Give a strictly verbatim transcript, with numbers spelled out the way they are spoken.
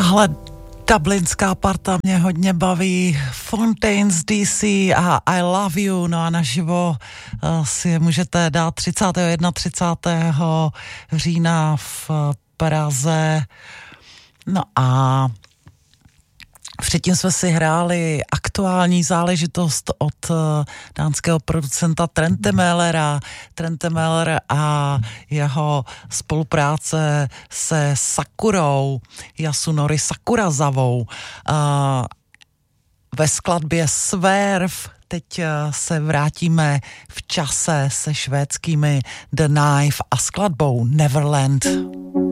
Tahle dublinská parta mě hodně baví. Fontaines D C a I Love You. No a naživo uh, si můžete dát třicátého třicátého prvního října v Praze. No a předtím jsme si hráli aktuální záležitost od uh, dánského producenta Trentemöllera. Trentemöller a jeho spolupráce se Sakurou, Yasunori Sakurazavou. Uh, ve skladbě Swerve teď uh, se vrátíme v čase se švédskými The Knife a skladbou Neverland.